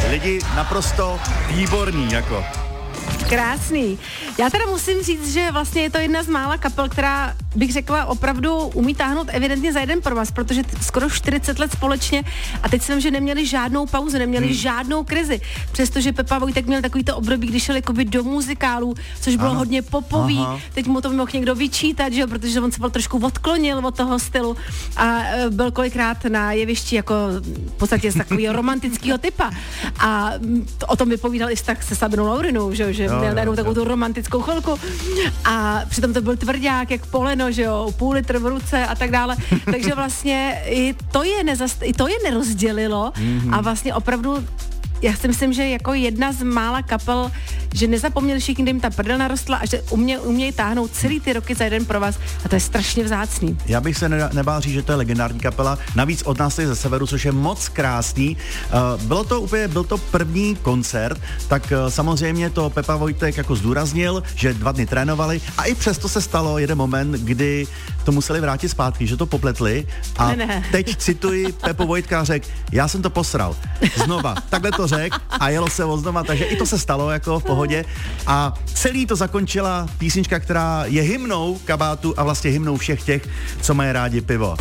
Lidi naprosto výborní, jako. Krásný. Já teda musím říct, že vlastně je to jedna z mála kapel, která, bych řekla, opravdu umí táhnout evidentně za jeden provaz, protože skoro 40 let společně a teď jsem, že neměli žádnou pauzu, neměli žádnou krizi. Přestože Pepa Vojtek měl takovýto období, když šel jakoby do muzikálů, což bylo hodně popový. Teď mu to mohl někdo vyčítat, že jo, protože on se byl trošku odklonil od toho stylu a byl kolikrát na jevišti jako v podstatě z takového romantického typa. A o tom vypovídal i tak se Sabinou Laurinou, že měl najednou takovou tu romantickou chvilku a přitom to byl tvrdák jak poleno, že jo, půl litr v ruce a tak dále, takže vlastně i to je nerozdělilo a vlastně opravdu já si myslím, že jako jedna z mála kapel, že nezapomněli všichni, kdy jim ta prdel narostla a že umějí táhnout celý ty roky za jeden provaz a to je strašně vzácný. Já bych se nebál říct, že to je legendární kapela, navíc od nás ze severu, což je moc krásný. Byl to první koncert, tak samozřejmě to Pepa Vojtek jako zdůraznil, že 2 dny trénovali a i přesto se stalo jeden moment, kdy to museli vrátit zpátky, že to popletli a teď cituji Pepu Vojtka, řekl, já jsem to posral. Znova, takhle to řekl a jelo se znova, takže i to se stalo jako v pohodě a celý to zakončila písnička, která je hymnou kabátu a vlastně hymnou všech těch, co mají rádi pivo.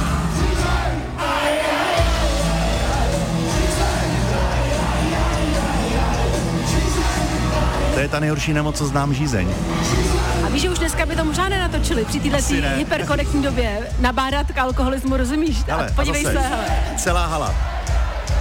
To je ta nejhorší nemoc, co znám, žízeň. A víš, že už dneska by to možná nenatočili při této hyperkorektní době nabádat k alkoholismu, rozumíš? Ale, a podívej se, hele. Celá hala.